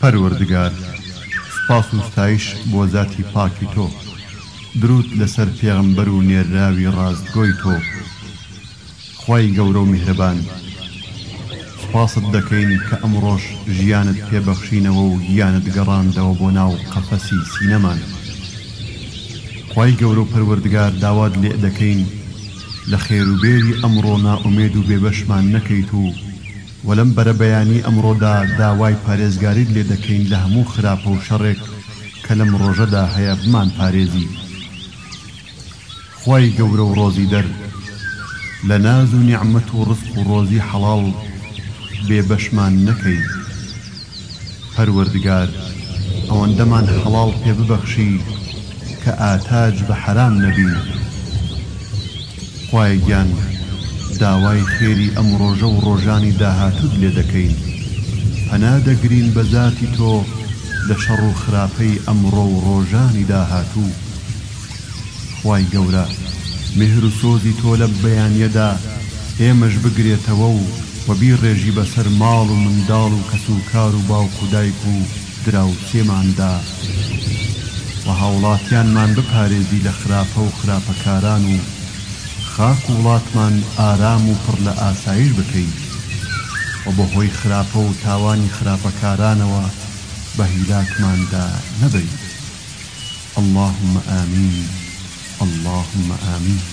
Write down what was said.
پەروەردگار، سپاس و ستایش بۆ ذاتی پاکی تۆ، درود لەسەر پێغەمبەر و نێراوی ڕاستگۆی تۆ. خوای گەورە و میهرەبان، سپاست دەکەین کە ئەمڕۆژ ژیانت پێبەخشینەوە و گیانت گەڕاندەوە بۆ ناو قەفەسی سینەمان. خوای گەورە و پەروەردگار، داوات لێ دەکەین لە خێروبێری ئەمڕۆ نائومێد و بێبەشمان نەکەیت و وەلەم بەرە بەیانی ئەمڕۆدا داوای پارێزگاریت لێ دەکەین لە هەموو خراپە و شەڕێک کە لەم ڕۆژەدا هەیە بمان پارێزی. خوای گەورە و ڕۆزی دەر، لە ناز و نیعمەت و ڕزق و ڕۆزی حەڵاڵ بێبەشمان نەکەی. پەروەردگار، ئەوەندەمان حەڵاڵ پێ ببەخشی کە ئاتاج بە حەرام نەبی. خوای گیان، داوای خێری ئەم ڕۆژە و ڕۆژانی داهاتوت لێ دەکەین. پەنا دەگرین بە ذاتی تۆ لە شەڕ و خراپەی ئەمڕۆ و ڕۆژانی داهاتوو. خوای گەورە، میهر و سۆزی تۆ لە بەیانیەدا ئێمەش بگرێتەوە و وەبیڕێژی بەسەر ماڵ و منداڵ و کەس و کار و باوک و دایک و دراوسێماندا و هاوڵاتیانمان بپارێزی لە خراپە و خراپەکاران و خاک و وڵاتمان ئارام و پڕ لە ئاسایش بکەی و بە هۆی خراپە و تاوانی خراپەکارانەوە بە هیلاکماندا نەبەی. اللهم آمین، اللهم آمین.